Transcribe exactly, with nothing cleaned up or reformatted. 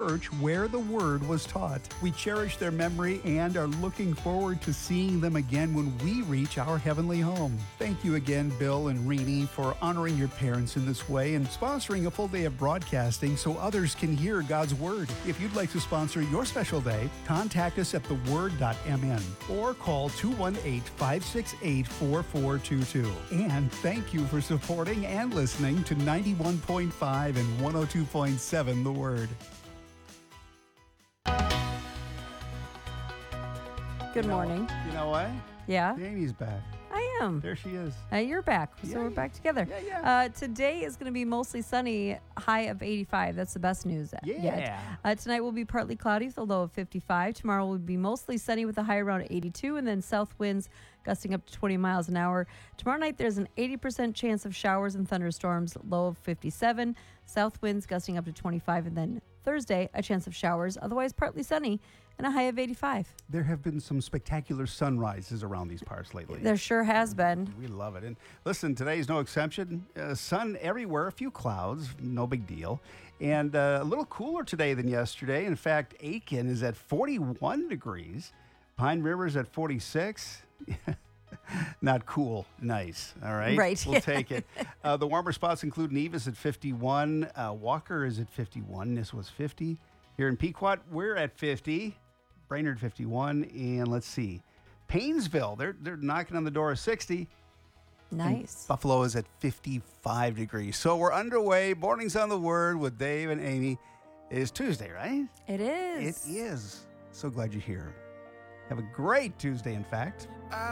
church where the Word was taught. We cherish their memory and are looking forward to seeing them again when we reach our heavenly home. Thank you again, Bill and Rini, for honoring your parents in this way and sponsoring a full day of broadcasting so others can hear God's Word. If you'd like to sponsor your special day, contact us at the word dot m n or call two one eight, five six eight, four four two two. And thank you for supporting and listening to ninety-one point five and one oh two point seven The Word. Good You know- morning. You know what? Yeah, Amy's back. I am. There she is. Uh, you're back, so Yeah, we're yeah. back together. Yeah, yeah. Uh, today is going to be mostly sunny, high of eighty-five. That's the best news yet. Yeah. Uh, tonight will be partly cloudy with a low of fifty-five. Tomorrow will be mostly sunny with a high around eighty-two, and then south winds gusting up to twenty miles an hour. Tomorrow night, there's an eighty percent chance of showers and thunderstorms, low of fifty-seven. South winds gusting up to twenty-five, and then Thursday, a chance of showers, otherwise partly sunny, and a high of eighty-five. There have been some spectacular sunrises around these parts lately. There sure has been. We love it. And listen, today's no exception. Uh, sun everywhere, a few clouds, no big deal. And uh, a little cooler today than yesterday. In fact, Aiken is at forty-one degrees. Pine River's at forty-six. Not cool, nice. All right. Right. We'll take it. Uh, the warmer spots include Nevis at fifty-one. Uh, Walker is at fifty-one. This was fifty. Here in Pequot, we're at fifty. Brainerd fifty-one. And let's see. Paynesville, they're they're knocking on the door of sixty. Nice. Buffalo is at fifty-five degrees. So we're underway. Mornings on the Word with Dave and Amy. It is Tuesday, right? It is. It is. So glad you're here. Have a great Tuesday, in fact.